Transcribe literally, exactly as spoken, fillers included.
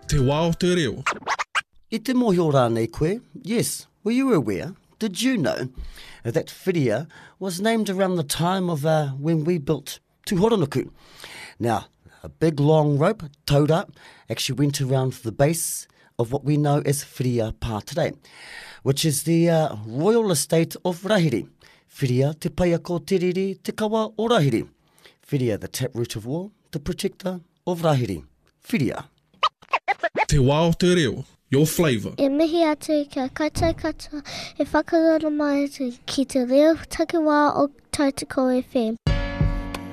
Te wā o te reo. I te mohio rānei koe, yes, were you aware, did you know, that whiria was named around the time of uh, when we built Tūhoranuku. Now, a big long rope, towed up, actually went around the base of what we know as Whiria Pā today, which is the uh, royal estate of Rahiri. Whiria te paia ko tiriri te kawa o Rahiri. Whiria, the taproot of war, the protector of Rahiri. Whiria. Te wā o te reo. Your flavour. E mihi atu kia koutou katoa, e whakarara mai atu ki te reo takiwā o Tautoko F M.